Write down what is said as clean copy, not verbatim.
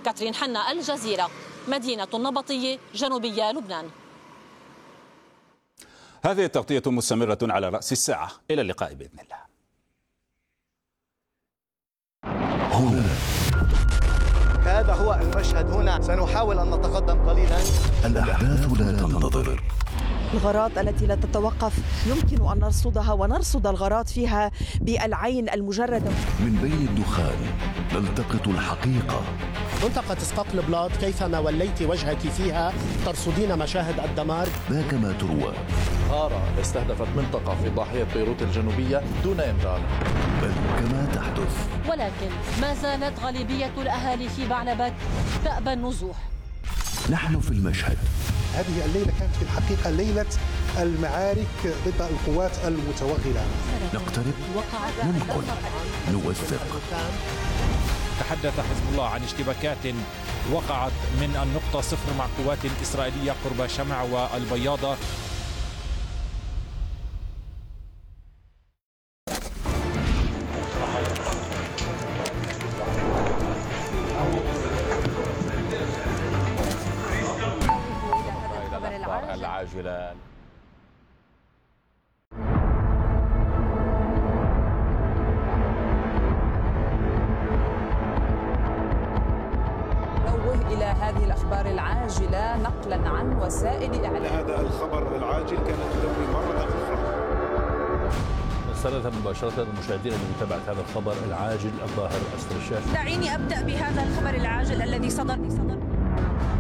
كاترين حنا، الجزيرة، مدينة النبطية، جنوبية لبنان. هذه التغطية مستمرة على رأس الساعة، إلى اللقاء بإذن الله. هنا هذا هو المشهد، هنا سنحاول أن نتقدم قليلا. الأحداث لا تنتظر، الغارات التي لا تتوقف يمكن أن نرصدها ونرصد الغارات فيها بالعين المجردة. من بين الدخان نلتقط الحقيقة. منطقة اسقاط البلاط كيفما وليت وجهك فيها ترصدين مشاهد الدمار. ذاك ما تروى. غارة استهدفت منطقة في ضاحية بيروت الجنوبية دون إنذار، بل كما تحدث. ولكن ما زالت غالبية الأهالي في بعلبك تأبى النزوح. نحن في المشهد. هذه الليلة كانت في الحقيقة ليلة المعارك ضد القوات المتوغلة. نقترب، ننقل، نوثق. تحدث حزب الله عن اشتباكات وقعت من النقطة 0 مع قوات إسرائيلية قرب شمع والبياضة. العاجلة. إلى هذه الأخبار العاجلة نقلا عن وسائل الإعلام. هذا الخبر العاجل كانت تدوي مرة أخرى. نرسلها مباشرة للمشاهدين لمتابعة هذا الخبر العاجل. الظاهر أسفل الشاشة. دعيني أبدأ بهذا الخبر العاجل الذي صدر